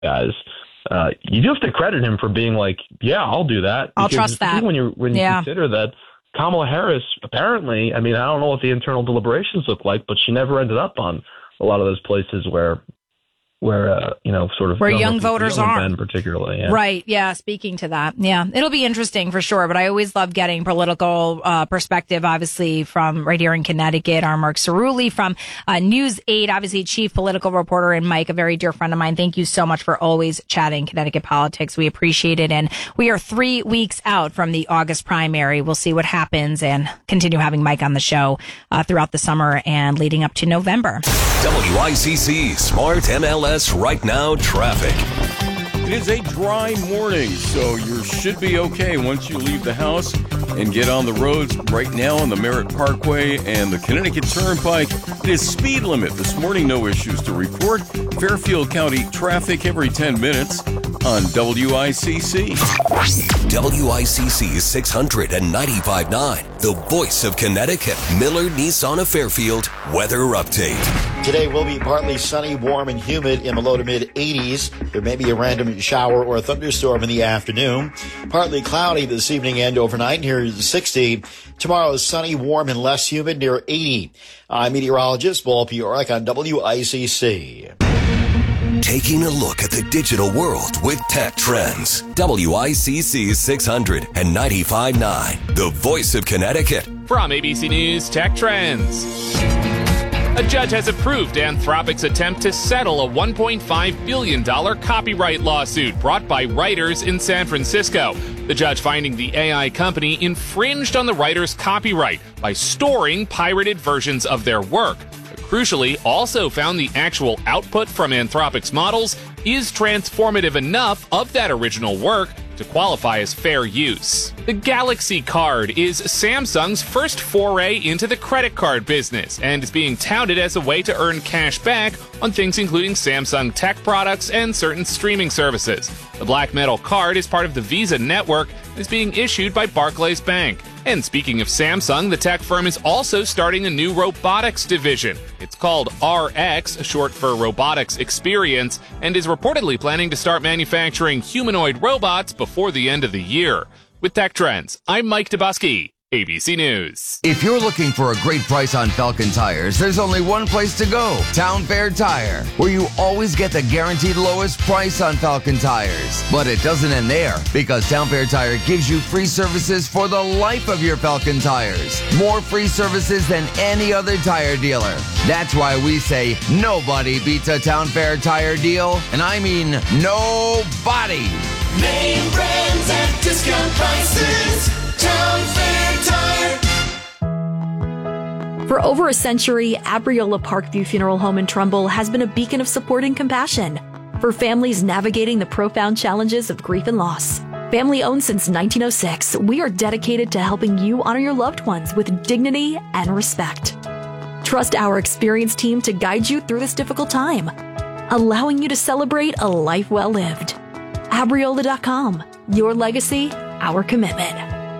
guys, you do have to credit him for being like, yeah, I'll do that. I'll trust that. When you consider that Kamala Harris, apparently, I mean, I don't know what the internal deliberations look like, but she never ended up on a lot of those places where sort of where young voters are, particularly. Yeah. Right. Yeah. Speaking to that. Yeah. It'll be interesting for sure. But I always love getting political perspective, obviously, from right here in Connecticut. Our Mark Cerulli from News 8, obviously chief political reporter, and Mike, a very dear friend of mine. Thank you so much for always chatting Connecticut politics. We appreciate it. And we are 3 weeks out from the August primary. We'll see what happens and continue having Mike on the show throughout the summer and leading up to November. WICC Smart MLS Right Now traffic. It is a dry morning, so you should be okay once you leave the house and get on the roads. Right now on the Merritt Parkway and the Connecticut Turnpike, it is speed limit. This morning, no issues to report. Fairfield County traffic every 10 minutes on WICC. WICC 695.9, the voice of Connecticut. Miller Nissan of Fairfield weather update. Today will be partly sunny, warm, and humid in the low to mid 80s. There may be a random shower or a thunderstorm in the afternoon. Partly cloudy this evening and overnight, near 60. Tomorrow is sunny, warm, and less humid, near 80. I'm meteorologist Paul Piorek on WICC. Taking a look at the digital world with Tech Trends. WICC 695.9, the voice of Connecticut. From ABC News Tech Trends. A judge has approved Anthropic's attempt to settle a $1.5 billion copyright lawsuit brought by writers in San Francisco. The judge finding the AI company infringed on the writers' copyright by storing pirated versions of their work. But crucially, also found the actual output from Anthropic's models is transformative enough of that original work to qualify as fair use. The Galaxy Card is Samsung's first foray into the credit card business and is being touted as a way to earn cash back on things including Samsung tech products and certain streaming services. The Black Metal Card is part of the Visa network and is being issued by Barclays Bank. And speaking of Samsung, the tech firm is also starting a new robotics division. It's called RX, short for Robotics Experience, and is reportedly planning to start manufacturing humanoid robots before the end of the year. With Tech Trends, I'm Mike Dubusky, ABC News. If you're looking for a great price on Falcon tires, there's only one place to go, Town Fair Tire, where you always get the guaranteed lowest price on Falcon tires. But it doesn't end there, because Town Fair Tire gives you free services for the life of your Falcon tires. More free services than any other tire dealer. That's why we say nobody beats a Town Fair Tire deal, and I mean nobody. Name brands at discount prices. Town Fair Tire. For over a century, Abriola Parkview Funeral Home in Trumbull has been a beacon of support and compassion for families navigating the profound challenges of grief and loss. Family owned since 1906, we are dedicated to helping you honor your loved ones with dignity and respect. Trust our experienced team to guide you through this difficult time, allowing you to celebrate a life well lived. Abriola.com. Your legacy, our commitment.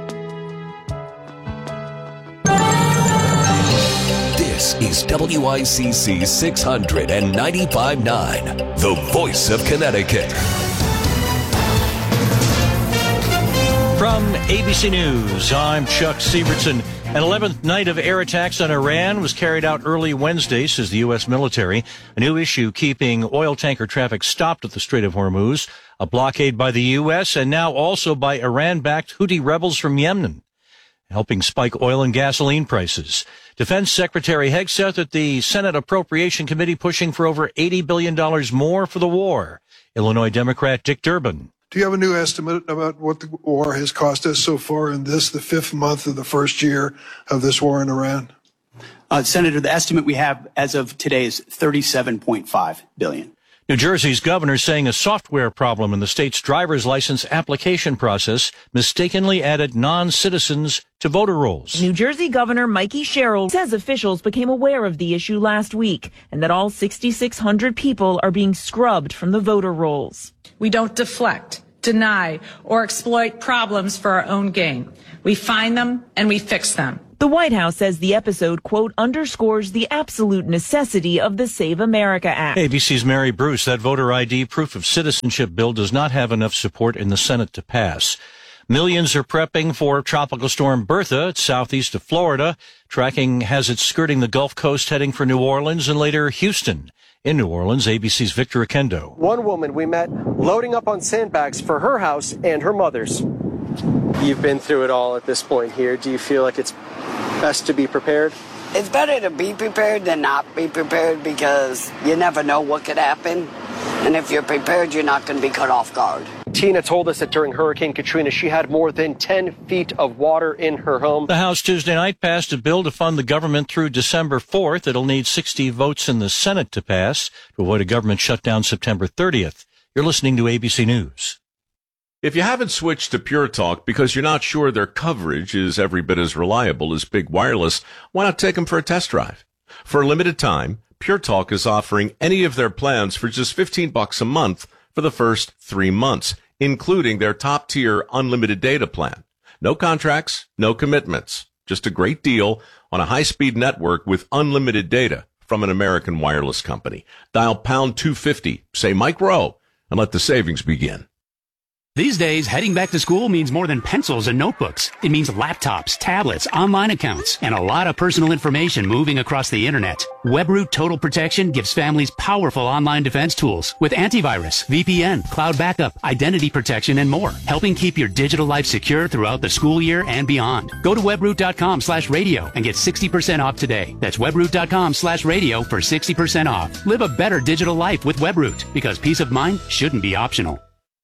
This is WICC 695.9, the voice of Connecticut. From ABC News, I'm Chuck Sievertson. An 11th night of air attacks on Iran was carried out early Wednesday, says the U.S. military. A new issue keeping oil tanker traffic stopped at the Strait of Hormuz, a blockade by the U.S. and now also by Iran-backed Houthi rebels from Yemen, helping spike oil and gasoline prices. Defense Secretary Hegseth at the Senate Appropriation Committee pushing for over $80 billion more for the war. Illinois Democrat Dick Durbin. Do you have a new estimate about what the war has cost us so far in this, the 5th month of the first year of this war in Iran? Senator, the estimate we have as of today is $37.5 billion. New Jersey's governor saying a software problem in the state's driver's license application process mistakenly added non-citizens to voter rolls. New Jersey Governor Mikey Sherrill says officials became aware of the issue last week and that all 6,600 people are being scrubbed from the voter rolls. We don't deflect, deny, or exploit problems for our own gain. We find them and we fix them. The White House says the episode, quote, underscores the absolute necessity of the Save America Act. ABC's Mary Bruce, that voter ID proof of citizenship bill does not have enough support in the Senate to pass. Millions are prepping for Tropical Storm Bertha. It's southeast of Florida. Tracking has it skirting the Gulf Coast, heading for New Orleans and later Houston. In New Orleans, ABC's Victor Akendo. One woman we met loading up on sandbags for her house and her mother's. You've been through it all at this point here. Do you feel like it's best to be prepared? It's better to be prepared than not be prepared because you never know what could happen. And if you're prepared, you're not going to be caught off guard. Tina told us that during Hurricane Katrina, she had more than 10 feet of water in her home. The House Tuesday night passed a bill to fund the government through December 4th. It'll need 60 votes in the Senate to pass to avoid a government shutdown September 30th. You're listening to ABC News. If you haven't switched to Pure Talk because you're not sure their coverage is every bit as reliable as Big Wireless, why not take them for a test drive? For a limited time, Pure Talk is offering any of their plans for just $15 a month for the first 3 months, including their top-tier unlimited data plan. No contracts, no commitments. Just a great deal on a high-speed network with unlimited data from an American wireless company. Dial pound 250, say Mike Rowe, and let the savings begin. These days, heading back to school means more than pencils and notebooks. It means laptops, tablets, online accounts, and a lot of personal information moving across the internet. WebRoot Total Protection gives families powerful online defense tools with antivirus, VPN, cloud backup, identity protection, and more, helping keep your digital life secure throughout the school year and beyond. Go to webroot.com/radio and get 60% off today. That's webroot.com/radio for 60% off. Live a better digital life with WebRoot, because peace of mind shouldn't be optional.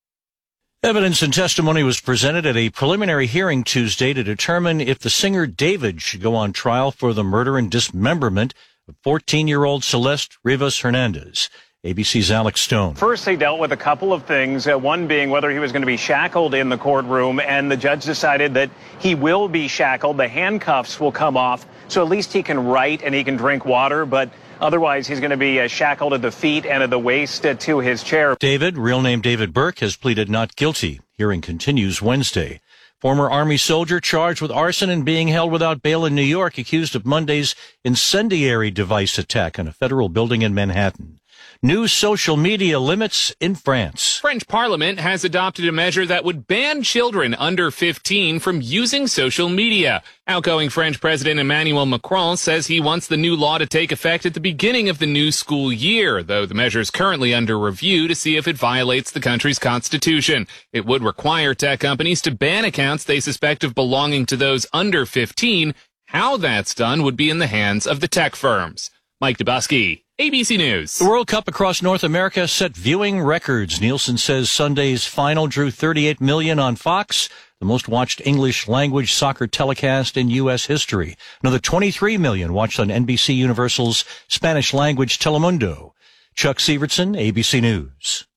Evidence and testimony was presented at a preliminary hearing Tuesday to determine if the singer David should go on trial for the murder and dismemberment of 14-year-old Celeste Rivas Hernandez. ABC's Alex Stone. First, they dealt with a couple of things, one being whether he was going to be shackled in the courtroom, and the judge decided that he will be shackled. The handcuffs will come off, so at least he can write and he can drink water, but otherwise, he's going to be shackled at the feet and at the waist to his chair. David, real name David Burke, has pleaded not guilty. Hearing continues Wednesday. Former Army soldier charged with arson and being held without bail in New York, accused of Monday's incendiary device attack on a federal building in Manhattan. New social media limits in France. French Parliament has adopted a measure that would ban children under 15 from using social media. Outgoing French President Emmanuel Macron says he wants the new law to take effect at the beginning of the new school year, though the measure is currently under review to see if it violates the country's constitution. It would require tech companies to ban accounts they suspect of belonging to those under 15. How that's done would be in the hands of the tech firms. Mike Dubosky, ABC News. The World Cup across North America set viewing records. Nielsen says Sunday's final drew 38 million on Fox, the most watched English language soccer telecast in U.S. history. Another 23 million watched on NBC Universal's Spanish language Telemundo. Chuck Sievertson, ABC News.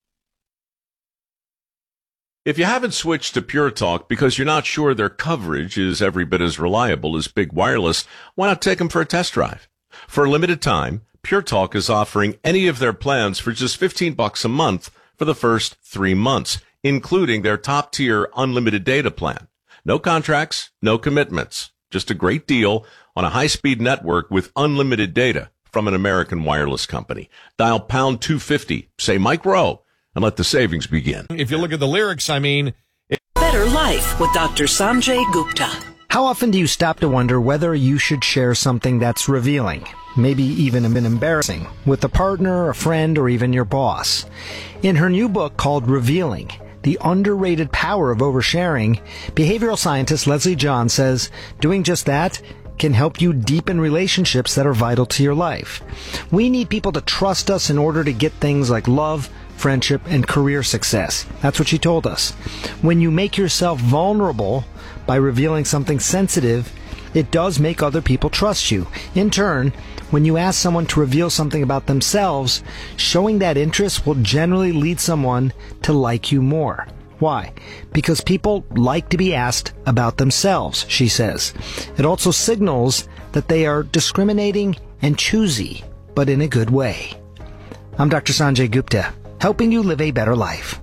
If you haven't switched to Pure Talk because you're not sure their coverage is every bit as reliable as Big Wireless, why not take them for a test drive? For a limited time, Pure Talk is offering any of their plans for just $15 a month for the first 3 months, including their top-tier unlimited data plan. No contracts, no commitments. Just a great deal on a high-speed network with unlimited data from an American wireless company. Dial pound 250, say Mike Rowe, and let the savings begin. If you look at the lyrics, I mean... Better Life with Dr. Sanjay Gupta. How often do you stop to wonder whether you should share something that's revealing, maybe even a bit embarrassing, with a partner, a friend, or even your boss? In her new book called Revealing, The Underrated Power of Oversharing, behavioral scientist Leslie John says doing just that can help you deepen relationships that are vital to your life. We need people to trust us in order to get things like love, friendship, and career success. That's what she told us. When you make yourself vulnerable by revealing something sensitive, it does make other people trust you. In turn, when you ask someone to reveal something about themselves, showing that interest will generally lead someone to like you more. Why? Because people like to be asked about themselves, she says. It also signals that they are discriminating and choosy, but in a good way. I'm Dr. Sanjay Gupta, helping you live a better life.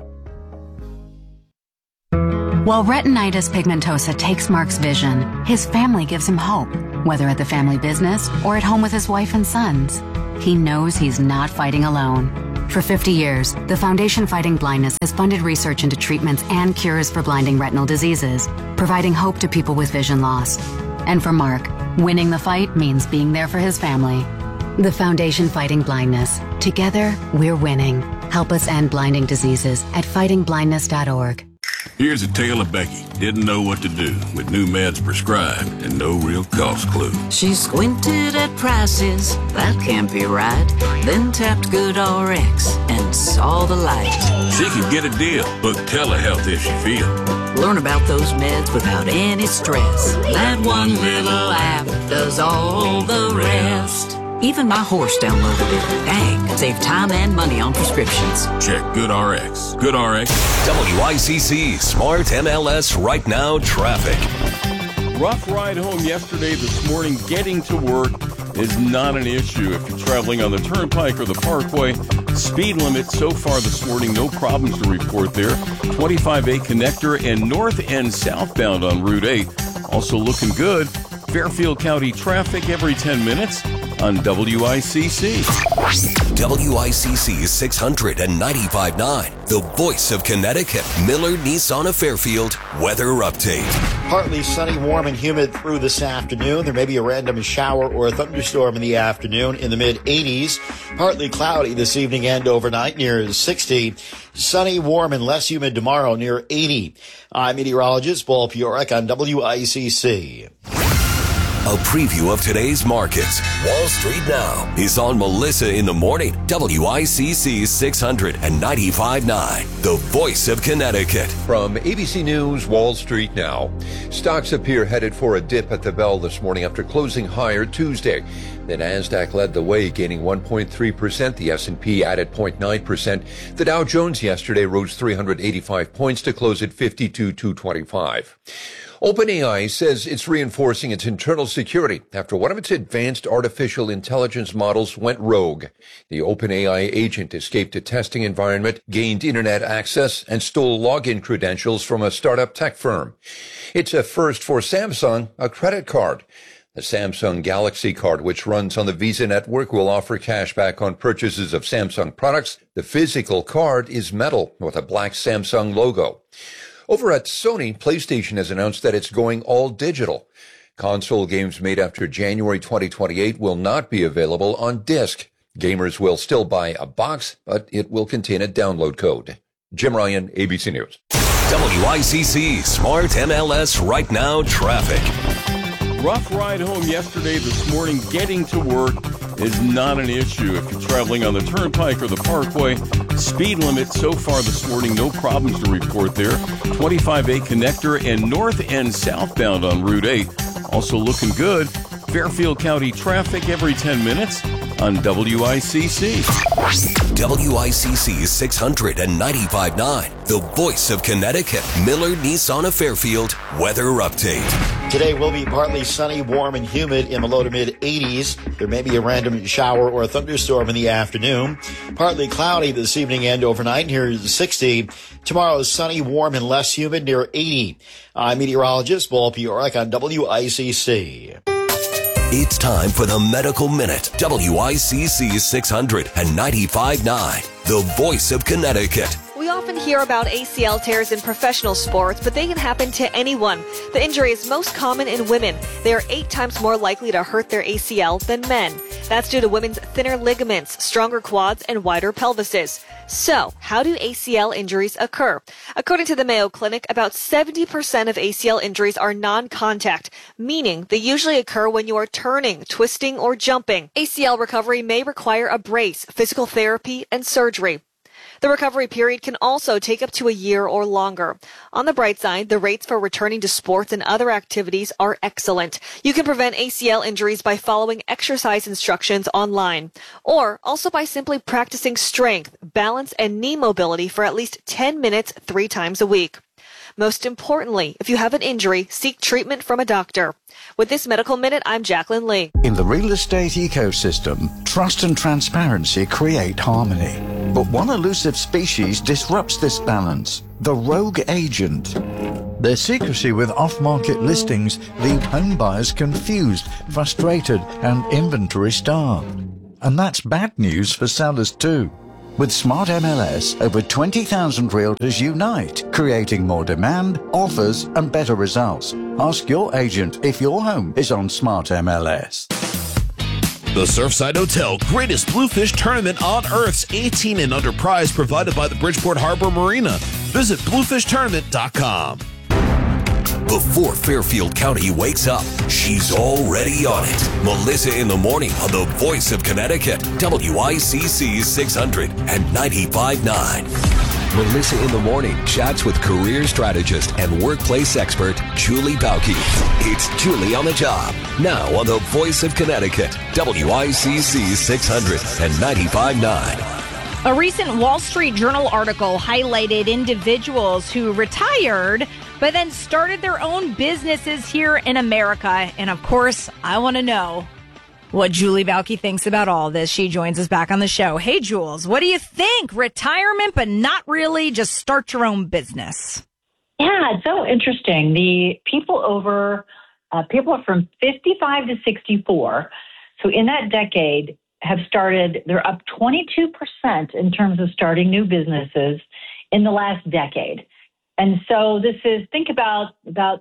While retinitis pigmentosa takes Mark's vision, his family gives him hope. whether at the family business or at home with his wife and sons. He knows he's not fighting alone. For 50 years, the Foundation Fighting Blindness has funded research into treatments and cures for blinding retinal diseases, providing hope to people with vision loss. And for Mark, winning the fight means being there for his family. The Foundation Fighting Blindness. Together, we're winning. Help us end blinding diseases at fightingblindness.org. Here's a tale of Becky. Didn't know what to do with new meds prescribed and no real cost clue. She squinted at prices, that can't be right. Then tapped GoodRx and saw the light. She could get a deal. Book telehealth if she feel. Learn about those meds without any stress. That one little app does all the rest. Even my horse downloaded it. Dang, save time and money on prescriptions. Check GoodRx. GoodRx. WICC Smart MLS Right Now Traffic. Rough ride home yesterday, this morning. Getting to work is not an issue if you're traveling on the Turnpike or the Parkway. Speed limit so far this morning, no problems to report there. 25A connector and north and southbound on Route 8. Also looking good. Fairfield County traffic every 10 minutes on WICC. WICC 695.9, the voice of Connecticut. Miller Nissan of Fairfield weather update. Partly sunny, warm, and humid through this afternoon. There may be a random shower or a thunderstorm in the afternoon in the mid-80s. Partly cloudy this evening and overnight near 60. Sunny, warm, and less humid tomorrow near 80. I'm meteorologist Paul Piorek on WICC. A preview of today's markets. Wall Street Now is on Melissa in the Morning. WICC 695.9, the voice of Connecticut. From ABC News, Wall Street Now. Stocks appear headed for a dip at the bell this morning after closing higher Tuesday. The Nasdaq led the way, gaining 1.3%. The S&P added 0.9%. The Dow Jones yesterday rose 385 points to close at 52,225. OpenAI says it's reinforcing its internal security after one of its advanced artificial intelligence models went rogue. The OpenAI agent escaped a testing environment, gained internet access, and stole login credentials from a startup tech firm. It's a first for Samsung, a credit card. The Samsung Galaxy card, which runs on the Visa network, will offer cash back on purchases of Samsung products. The physical card is metal with a black Samsung logo. Over at Sony, PlayStation has announced that it's going all digital. Console games made after January 2028 will not be available on disc. Gamers will still buy a box, but it will contain a download code. Jim Ryan, ABC News. WICC Smart MLS Right Now Traffic. Rough ride home yesterday, this morning. Getting to work is not an issue if you're traveling on the Turnpike or the Parkway. Speed limit so far this morning, no problems to report there. 25A connector and north and southbound on Route 8. Also looking good. Fairfield County traffic every 10 minutes on WICC. WICC 695.9, the voice of Connecticut. Miller Nissan of Fairfield weather update. Today will be partly sunny, warm, and humid in the low to mid-80s. There may be a random shower or a thunderstorm in the afternoon. Partly cloudy this evening and overnight near 60. Tomorrow is sunny, warm, and less humid near 80. I'm meteorologist Paul Piorek on WICC. It's time for the Medical Minute. WICC 695.9, the voice of Connecticut. We often hear about ACL tears in professional sports, but they can happen to anyone. The injury is most common in women. They are 8 times more likely to hurt their ACL than men. That's due to women's thinner ligaments, stronger quads, and wider pelvises. So, how do ACL injuries occur? According to the Mayo Clinic, about 70% of ACL injuries are non-contact, meaning they usually occur when you are turning, twisting, or jumping. ACL recovery may require a brace, physical therapy, and surgery. The recovery period can also take up to a year or longer. On the bright side, the rates for returning to sports and other activities are excellent. You can prevent ACL injuries by following exercise instructions online, or also by simply practicing strength, balance, and knee mobility for at least 10 minutes 3 times a week. Most importantly, if you have an injury, seek treatment from a doctor. With this Medical Minute, I'm Jacqueline Lee. In the real estate ecosystem, trust and transparency create harmony. But one elusive species disrupts this balance: the rogue agent. Their secrecy with off-market listings leave home buyers confused, frustrated, and inventory starved. And that's bad news for sellers too. With Smart MLS, over 20,000 realtors unite, creating more demand, offers, and better results. Ask your agent if your home is on Smart MLS. The Surfside Hotel Greatest Bluefish Tournament on Earth's 18 and under prize provided by the Bridgeport Harbor Marina. Visit bluefishtournament.com. Before Fairfield County wakes up, she's already on it. Melissa in the Morning on the Voice of Connecticut, WICC 600 and 95.9. Melissa in the Morning chats with career strategist and workplace expert Julie Bauke. It's Julie on the Job, now on the Voice of Connecticut, WICC 600 and 95.9. A recent Wall Street Journal article highlighted individuals who retired but then started their own businesses here in America. And of course, I want to know what Julie Bauke thinks about all this. She joins us back on the show. Hey, Jules, what do you think? Retirement, but not really, just start your own business. Yeah, it's so interesting. The people people from 55 to 64, so in that decade, have started, they're up 22% in terms of starting new businesses in the last decade. And so this is, think about,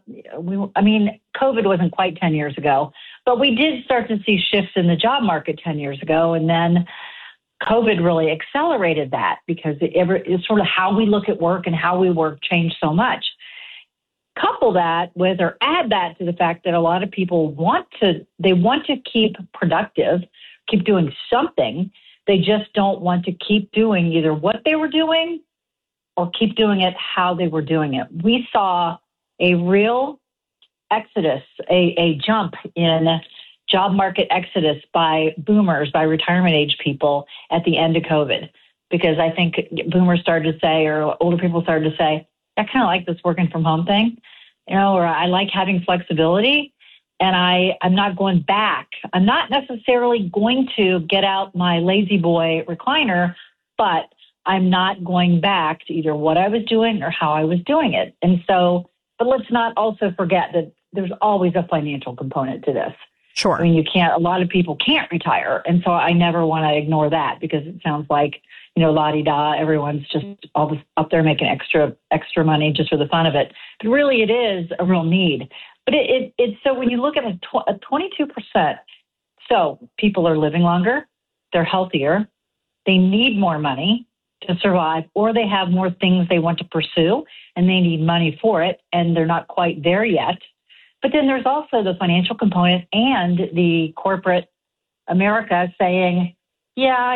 COVID wasn't quite 10 years ago, but we did start to see shifts in the job market 10 years ago. And then COVID really accelerated that because it's sort of how we look at work and how we work changed so much. Couple that with, or add that to the fact that a lot of people want to keep productive, keep doing something. They just don't want to keep doing either what they were doing or keep doing it how they were doing it. We saw a real exodus, a jump in job market exodus by boomers, by retirement age people at the end of COVID, because I think boomers started to say, or older people started to say, I kind of like this working from home thing, or I like having flexibility. And I'm not going back. I'm not necessarily going to get out my lazy boy recliner, but I'm not going back to either what I was doing or how I was doing it. And so, but let's not also forget that there's always a financial component to this. Sure. I mean, a lot of people can't retire. And so I never want to ignore that because it sounds like, la-di-da, everyone's just all this up there making extra money just for the fun of it. But really it is a real need. But it's so when you look at a 22%, so people are living longer, they're healthier, they need more money to survive, or they have more things they want to pursue and they need money for it, and they're not quite there yet. But then there's also the financial component and the corporate America saying, yeah,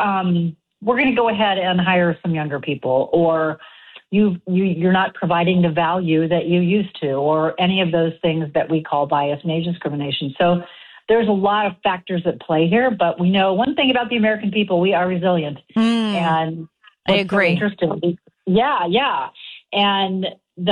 we're going to go ahead and hire some younger people, or you're not providing the value that you used to, or any of those things that we call bias and age discrimination. So there's a lot of factors at play here, but we know one thing about the American people: we are resilient. And I agree. So interesting. Yeah. And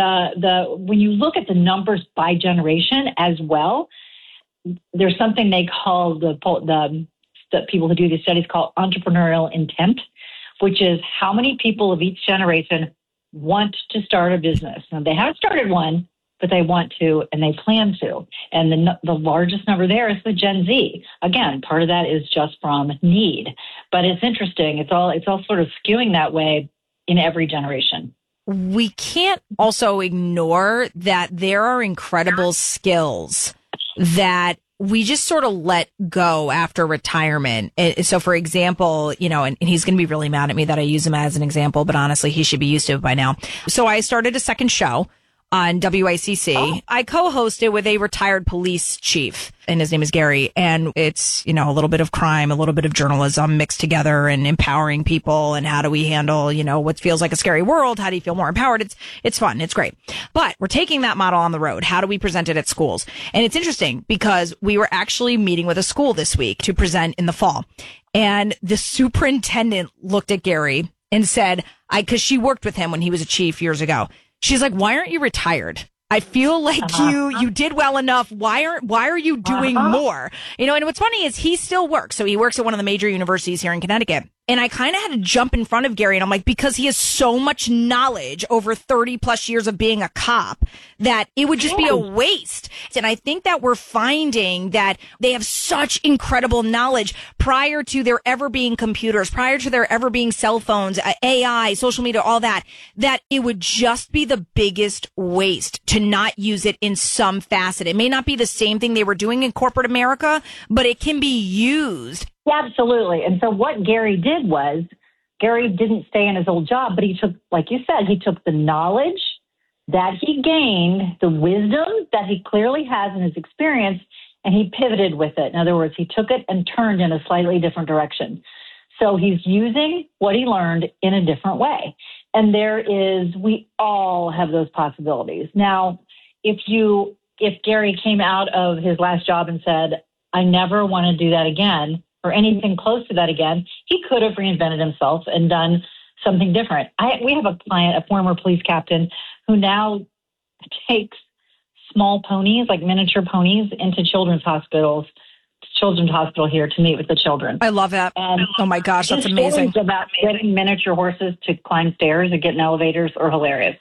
when you look at the numbers by generation as well, there's something they call the people who do these studies call entrepreneurial intent, which is how many people of each generation want to start a business. Now, they haven't started one, but they want to and they plan to. And the largest number there is the Gen Z. Again, part of that is just from need. But it's interesting. It's all sort of skewing that way in every generation. We can't also ignore that there are incredible skills that we just sort of let go after retirement. So, for example, and he's going to be really mad at me that I use him as an example, but honestly, he should be used to it by now. So I started a second show on WICC. Oh. I co-hosted with a retired police chief, and his name is Gary. And it's, a little bit of crime, a little bit of journalism mixed together, and empowering people. And how do we handle, what feels like a scary world? How do you feel more empowered? It's fun. It's great. But we're taking that model on the road. How do we present it at schools? And it's interesting because we were actually meeting with a school this week to present in the fall. And the superintendent looked at Gary and said, because she worked with him when he was a chief years ago. She's like, why aren't you retired? I feel like you did well enough. Why are you doing more? And what's funny is he still works. So he works at one of the major universities here in Connecticut. And I kind of had to jump in front of Gary, and I'm like, because he has so much knowledge over 30 plus years of being a cop that it would just be a waste. And I think that we're finding that they have such incredible knowledge prior to there ever being computers, prior to there ever being cell phones, AI, social media, all that it would just be the biggest waste to not use it in some facet. It may not be the same thing they were doing in corporate America, but it can be used. Yeah, absolutely. And so what Gary did was, Gary didn't stay in his old job, but he took, like you said, he took the knowledge that he gained, the wisdom that he clearly has in his experience, and he pivoted with it. In other words, he took it and turned in a slightly different direction. So he's using what he learned in a different way. And we all have those possibilities. Now, if Gary came out of his last job and said, I never want to do that again, or anything close to that again, he could have reinvented himself and done something different. We have a client, a former police captain, who now takes small ponies, like miniature ponies, into children's hospital here to meet with the children. I love that. And oh my gosh, that's amazing. About getting miniature horses to climb stairs and get in elevators are hilarious.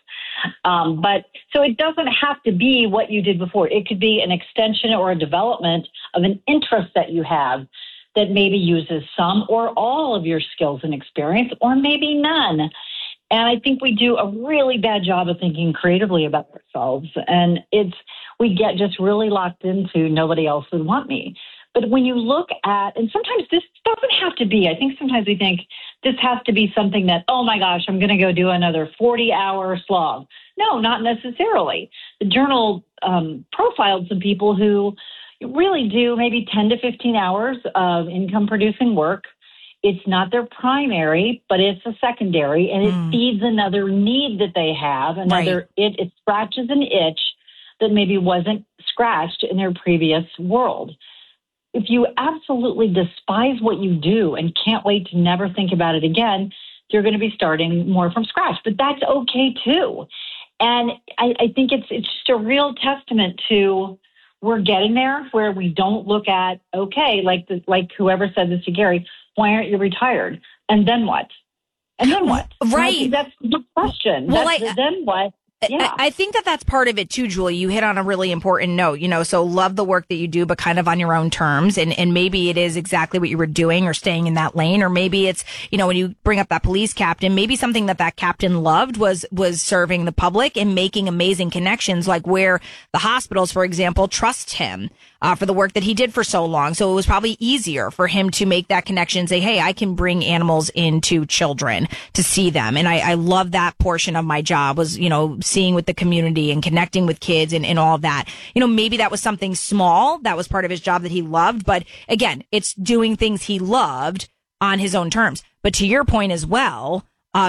But so it doesn't have to be what you did before. It could be an extension or a development of an interest that you have that maybe uses some or all of your skills and experience, or maybe none. And I think we do a really bad job of thinking creatively about ourselves. And we get just really locked into nobody else would want me. But when you look at, and sometimes this doesn't have to be, I think sometimes we think this has to be something that, oh my gosh, I'm going to go do another 40-hour slog. No, not necessarily. The Journal profiled some people who really do maybe 10 to 15 hours of income producing work. It's not their primary, but it's a secondary, and it feeds another need that they have. It scratches an itch that maybe wasn't scratched in their previous world. If you absolutely despise what you do and can't wait to never think about it again, you're going to be starting more from scratch. But that's okay too. And I think it's just a real testament to we're getting there, where we don't look at, okay, like whoever said this to Gary, why aren't you retired? And then what? And then what? Right. That's the question. Well, then what? Yeah. I think that's part of it too, Julie. You hit on a really important note, so love the work that you do, but kind of on your own terms. And maybe it is exactly what you were doing or staying in that lane. Or maybe it's, when you bring up that police captain, maybe something that captain loved was serving the public and making amazing connections, like where the hospitals, for example, trust him for the work that he did for so long. So it was probably easier for him to make that connection and say, hey, I can bring animals into children to see them. And I love that portion of my job was, seeing with the community and connecting with kids and all of that. Maybe that was something small. That was part of his job that he loved. But again, it's doing things he loved on his own terms. But to your point as well,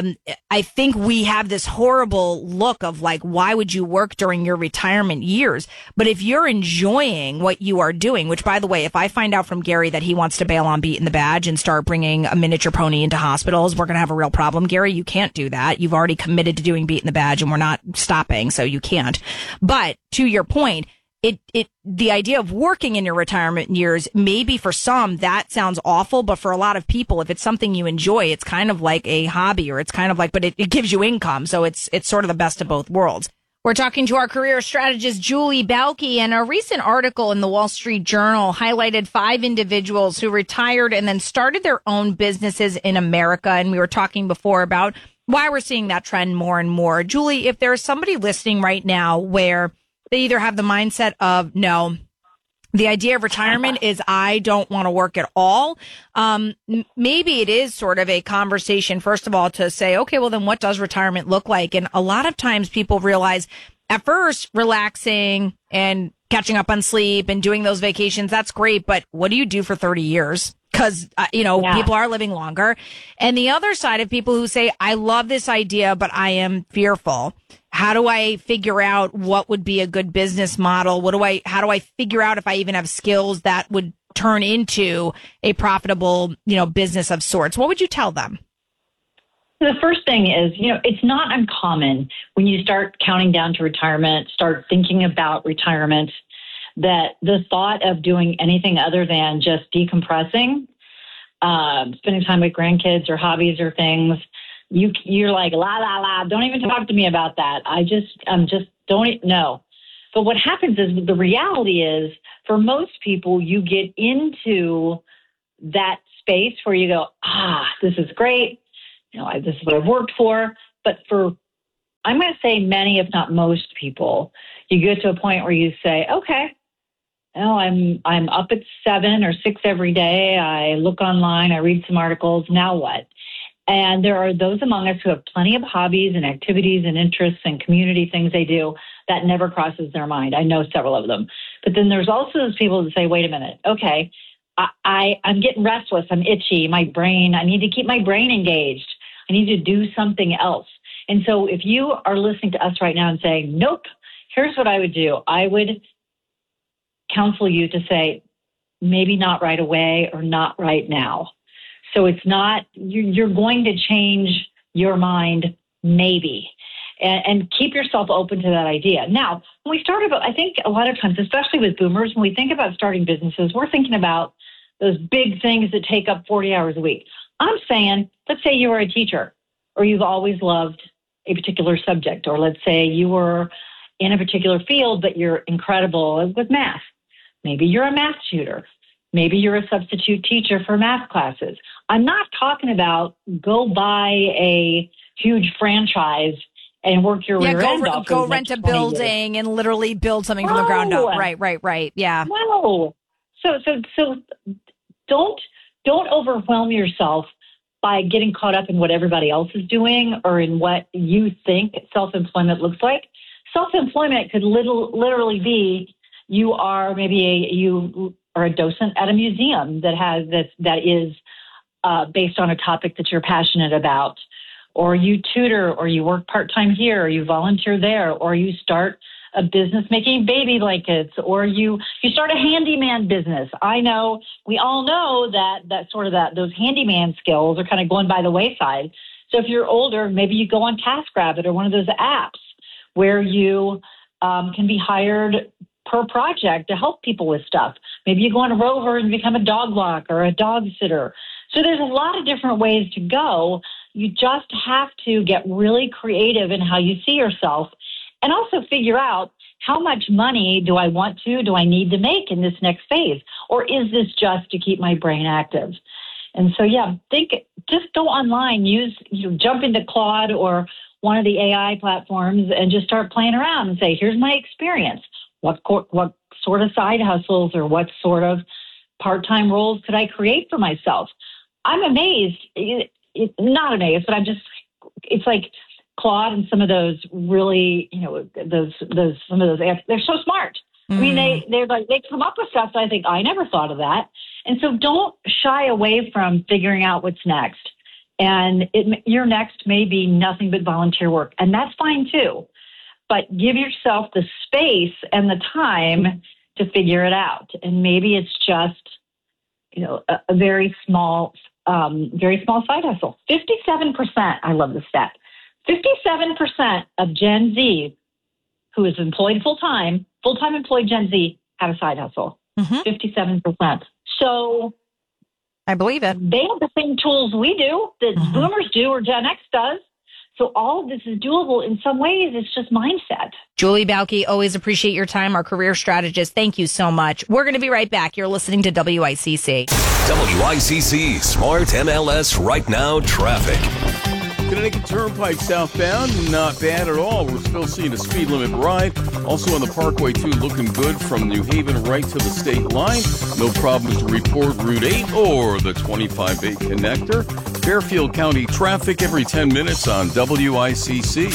I think we have this horrible look of like, why would you work during your retirement years? But if you're enjoying what you are doing, which by the way, if I find out from Gary that he wants to bail on beating the badge and start bringing a miniature pony into hospitals, we're going to have a real problem. Gary, you can't do that. You've already committed to doing beating the badge and we're not stopping. So you can't. But to your point, the idea of working in your retirement years, maybe for some that sounds awful, but for a lot of people, if it's something you enjoy, it's kind of like a hobby, or it's kind of like, but it gives you income. So it's sort of the best of both worlds. We're talking to our career strategist, Julie Balke, and a recent article in the Wall Street Journal highlighted 5 individuals who retired and then started their own businesses in America. And we were talking before about why we're seeing that trend more and more. Julie, if there's somebody listening right now where they either have the mindset of, no, the idea of retirement is I don't want to work at all. Maybe it is sort of a conversation, first of all, to say, okay, well, then what does retirement look like? And a lot of times people realize at first relaxing and catching up on sleep and doing those vacations, that's great. But what do you do for 30 years? Because, people are living longer. And the other side of people who say, I love this idea, but I am fearful. How do I figure out what would be a good business model? How do I figure out if I even have skills that would turn into a profitable, business of sorts? What would you tell them? The first thing is, it's not uncommon when you start counting down to retirement, start thinking about retirement, that the thought of doing anything other than just decompressing spending time with grandkids or hobbies or things, you're like, la, la, la, don't even talk to me about that. I'm just don't know. But what happens is the reality is for most people, you get into that space where you go, this is great. This is what I've worked for. But for, I'm going to say many, if not most people, you get to a point where you say, okay, I'm up at 7 or 6 every day. I look online, I read some articles. Now what? And there are those among us who have plenty of hobbies and activities and interests and community things they do that never crosses their mind. I know several of them. But then there's also those people that say, wait a minute, okay, I'm getting restless. I'm itchy. My brain, I need to keep my brain engaged. I need to do something else. And so if you are listening to us right now and saying, nope, here's what I would do. I would counsel you to say, maybe not right away or not right now. So it's not, you're going to change your mind, maybe, and keep yourself open to that idea. Now, when we start about, I think a lot of times, especially with boomers, when we think about starting businesses, we're thinking about those big things that take up 40 hours a week. I'm saying, let's say you were a teacher or you've always loved a particular subject, or let's say you were in a particular field, but you're incredible with math. Maybe you're a math tutor. Maybe you're a substitute teacher for math classes. I'm not talking about go buy a huge franchise and work your rear end off. Go rent a building and literally build something from the ground up. Right. Yeah. No. So don't overwhelm yourself by getting caught up in what everybody else is doing or in what you think self-employment looks like. Self-employment could literally be you are a docent at a museum that is based on a topic that you're passionate about, or you tutor, or you work part-time here, or you volunteer there, or you start a business making baby blankets, or you start a handyman business. I know, we all know that those handyman skills are kind of going by the wayside. So if you're older, maybe you go on TaskRabbit or one of those apps where you can be hired per project to help people with stuff. Maybe you go on a Rover and become a dog walk or a dog sitter. So there's a lot of different ways to go. You just have to get really creative in how you see yourself and also figure out how much money do I need to make in this next phase? Or is this just to keep my brain active? And so, just go online, jump into Claude or one of the AI platforms and just start playing around and say, here's my experience. What sort of side hustles or what sort of part-time roles could I create for myself? I'm amazed, not amazed, but it's like Claude and some of those really, some of those apps, they're so smart. Mm. I mean, they come up with stuff that I think I never thought of that. And so don't shy away from figuring out what's next. And your next may be nothing but volunteer work, and that's fine too. But give yourself the space and the time to figure it out. And maybe it's just, a very small side hustle. 57%, I love the stat. 57% of Gen Z who is employed full-time employed Gen Z have a side hustle. 57%. So I believe it. They have the same tools we do, that boomers do or Gen X does. So all of this is doable in some ways. It's just mindset. Julie Balke, always appreciate your time. Our career strategist. Thank you so much. We're going to be right back. You're listening to WICC. WICC Smart MLS Right Now Traffic. Connecticut Turnpike southbound, not bad at all. We're still seeing a speed limit ride. Also on the Parkway, too, looking good from New Haven right to the state line. No problems to report Route 8 or the 25A connector. Fairfield County traffic every 10 minutes on WICC.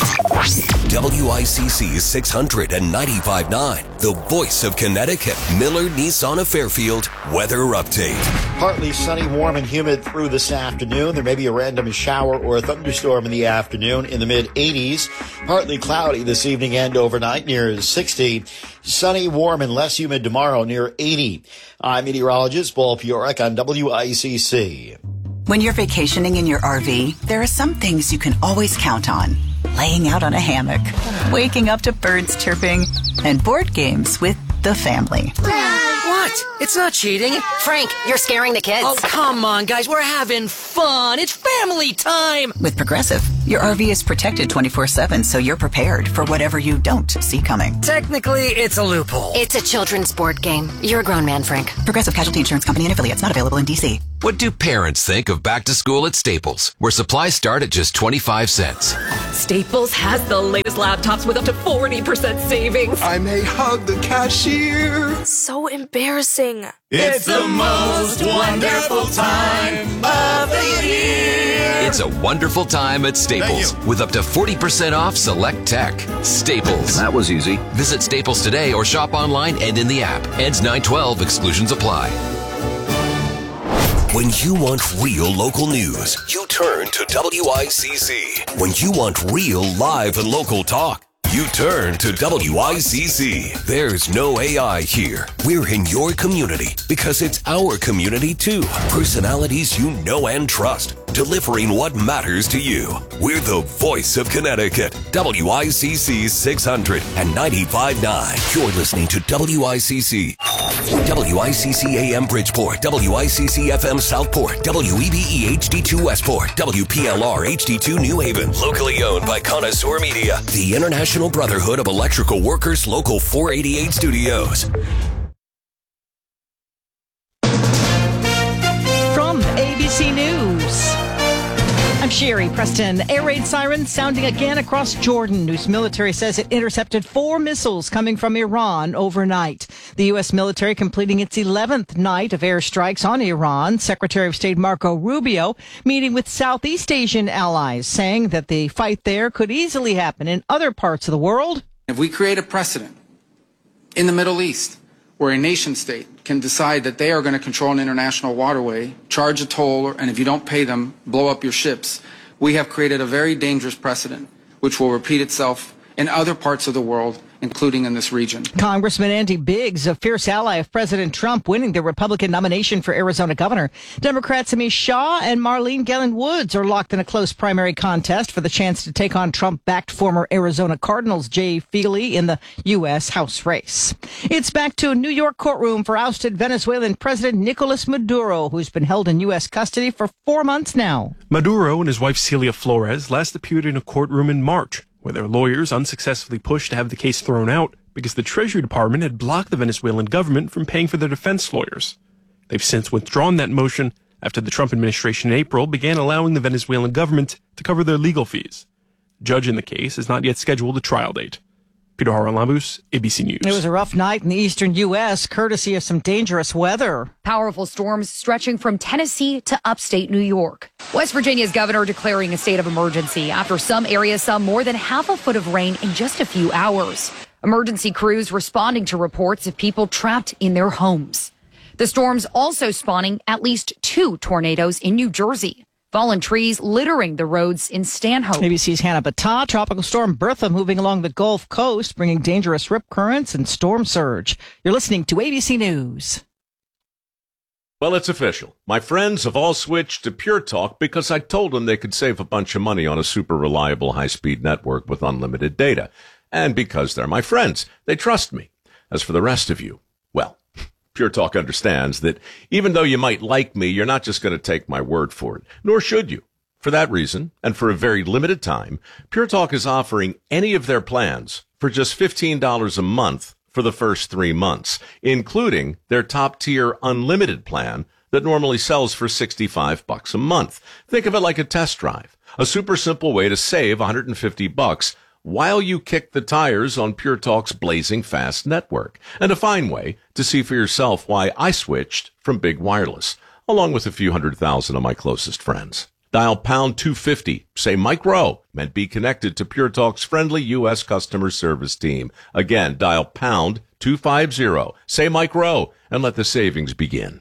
WICC 600 and 95.9, the voice of Connecticut. Miller Nissan of Fairfield weather update. Partly sunny, warm, and humid through this afternoon. There may be a random shower or a thunderstorm in the afternoon in the mid-80s. Partly cloudy this evening and overnight near 60. Sunny, warm, and less humid tomorrow near 80. I'm meteorologist Paul Piorek on WICC. When you're vacationing in your RV, there are some things you can always count on. Laying out on a hammock, waking up to birds chirping, and board games with the family. What? It's not cheating. Frank, you're scaring the kids. Oh, come on, guys. We're having fun. It's family time. With Progressive, your RV is protected 24/7, so you're prepared for whatever you don't see coming. Technically, it's a loophole. It's a children's board game. You're a grown man, Frank. Progressive Casualty Insurance Company and affiliates, not available in D.C. What do parents think of back to school at Staples, where supplies start at just 25 cents? Staples has the latest laptops with up to 40% savings. I may hug the cashier. So embarrassing. It's the most wonderful time of the year. It's a wonderful time at Staples with up to 40% off select tech. Staples. That was easy. Visit Staples today or shop online and in the app. Ends 9/12. Exclusions apply. When you want real local news, you turn to WICC. When you want real live and local talk, you turn to WICC. There's no AI here. We're in your community because it's our community too. Personalities you know and trust, delivering what matters to you. We're the voice of Connecticut. WICC 600 and 95.9. You're listening to WICC. WICC AM Bridgeport, WICC FM Southport, WEBE HD2 Westport, WPLR HD2 New Haven. Locally owned by Connoisseur Media, the International Brotherhood of Electrical Workers, Local 488 Studios. From ABC News, I'm Sherry Preston. Air raid sirens sounding again across Jordan. News military says it intercepted 4 missiles coming from Iran overnight. The U.S. military completing its 11th night of airstrikes on Iran. Secretary of State Marco Rubio meeting with Southeast Asian allies, saying that the fight there could easily happen in other parts of the world. If we create a precedent in the Middle East where a nation state can decide that they are going to control an international waterway, charge a toll, and if you don't pay them, blow up your ships, we have created a very dangerous precedent which will repeat itself in other parts of the world, including in this region. Congressman Andy Biggs, a fierce ally of President Trump, winning the Republican nomination for Arizona governor. Democrats Amish Shaw and Marlene Gellin Woods are locked in a close primary contest for the chance to take on Trump-backed former Arizona Cardinals Jay Feely in the U.S. House race. It's back to a New York courtroom for ousted Venezuelan President Nicolas Maduro, who's been held in U.S. custody for 4 months now. Maduro and his wife Celia Flores last appeared in a courtroom in March, where their lawyers unsuccessfully pushed to have the case thrown out because the Treasury Department had blocked the Venezuelan government from paying for their defense lawyers. They've since withdrawn that motion after the Trump administration in April began allowing the Venezuelan government to cover their legal fees. The judge in the case has not yet scheduled a trial date. Peter Haralambous, ABC News. It was a rough night in the eastern U.S., courtesy of some dangerous weather. Powerful storms stretching from Tennessee to upstate New York. West Virginia's governor declaring a state of emergency after some areas saw more than half a foot of rain in just a few hours. Emergency crews responding to reports of people trapped in their homes. The storms also spawning at least 2 tornadoes in New Jersey. Fallen trees littering the roads in Stanhope. ABC's Hannah Battah. Tropical storm Bertha moving along the Gulf Coast, bringing dangerous rip currents and storm surge. You're listening to ABC News. Well, it's official. My friends have all switched to Pure Talk because I told them they could save a bunch of money on a super reliable high-speed network with unlimited data. And because they're my friends, they trust me. As for the rest of you, well, Pure Talk understands that even though you might like me, you're not just going to take my word for it, nor should you. For that reason, and for a very limited time, Pure Talk is offering any of their plans for just $15 a month for the first 3 months, including their top-tier unlimited plan that normally sells for $65 a month. Think of it like a test drive, a super simple way to save $150 while you kick the tires on Pure Talk's blazing fast network, and a fine way to see for yourself why I switched from big wireless, along with a few 100,000 of my closest friends. Dial pound 250, say Mike Rowe, and be connected to Pure Talk's friendly U.S. customer service team. Again, dial pound 250, say Mike Rowe, and let the savings begin.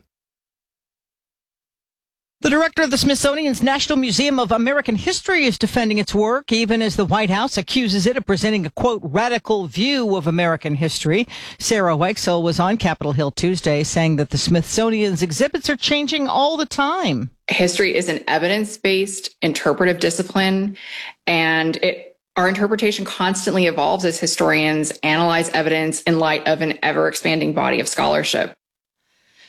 The director of the Smithsonian's National Museum of American History is defending its work, even as the White House accuses it of presenting a, quote, radical view of American history. Sarah Weichsel was on Capitol Hill Tuesday saying that the Smithsonian's exhibits are changing all the time. History is an evidence-based interpretive discipline, and our interpretation constantly evolves as historians analyze evidence in light of an ever-expanding body of scholarship.